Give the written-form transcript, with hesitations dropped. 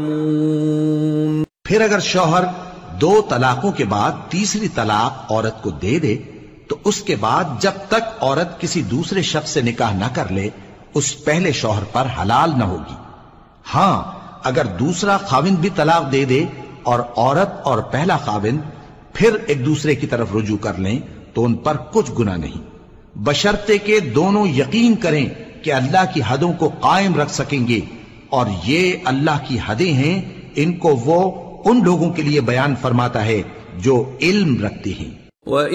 फिर अगर शौहर 2 तलाकों के बाद तीसरी तलाक औरत को दे दे तो उसके बाद जब तक औरत किसी दूसरे शख्स से निकाह न कर ले उस पहले शौहर पर हलाल न होगी। हां, अगर दूसरा खाविंद भी तलाक दे दे और औरत और पहला खाविंद फिर एक दूसरे की तरफ रुजू कर लें तो उन पर कुछ गुनाह नहीं, बशर्ते के दोनों यकीन करें कि अल्लाह की हदों को कायम रख सकेंगे, और ये अल्लाह की हदें हैं, इनको वो उन लोगों के लिए बयान फरमाता है जो इल्म रखते हैं।